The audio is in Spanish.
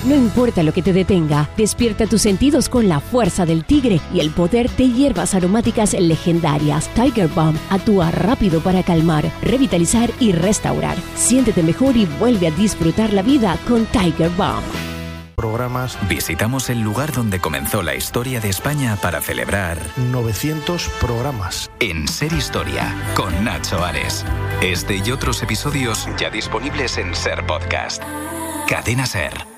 No importa lo que te detenga, despierta tus sentidos con la fuerza del tigre y el poder de hierbas aromáticas legendarias. Tiger Balm actúa rápido para calmar, revitalizar y restaurar. Siéntete mejor y vuelve a disfrutar la vida con Tiger Balm. Programas. Visitamos el lugar donde comenzó la historia de España para celebrar 900 programas. En Ser Historia, con Nacho Ares. Este y otros episodios ya disponibles en Ser Podcast. Cadena Ser.